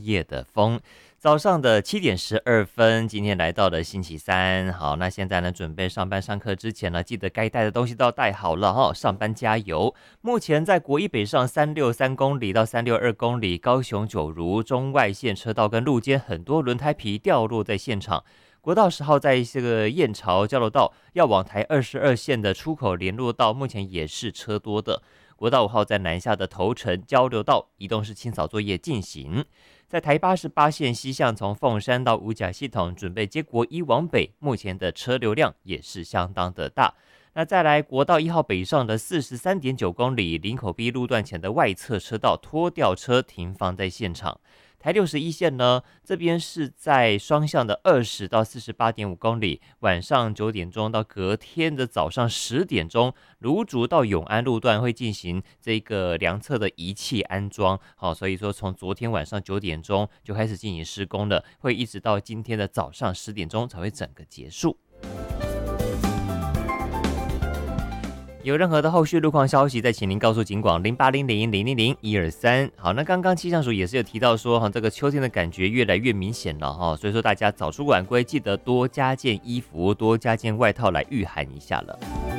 夜的风。早上的7:12，今天来到了星期三。好，那现在呢，准备上班上课之前呢，记得该带的东西都要带好了哈，上班加油。目前在国一北上363公里到362公里，高雄九如中外线车道跟路肩很多轮胎皮掉落在现场。国道10号在这个燕巢交流道要往台22线的出口联络道，目前也是车多的。国道5号在南下的头城交流道移动式清扫作业进行。在台88线西向从凤山到五甲系统准备接国一往北，目前的车流量也是相当的大。那再来国道1号北上的43.9公里，林口 B 路段前的外侧车道拖吊车停放在现场。台61线呢，这边是在双向的20到48.5公里，晚上9点钟到隔天的早上10点钟，芦竹到永安路段会进行这个量测的仪器安装。好，所以说从昨天晚上9点钟就开始进行施工了，会一直到今天的早上10点钟才会整个结束。有任何的后续路况消息，再请您告诉警广0800000123。好，那刚刚气象署也是有提到说，这个秋天的感觉越来越明显了哈，所以说大家早出晚归，记得多加件衣服，多加件外套来御寒一下了。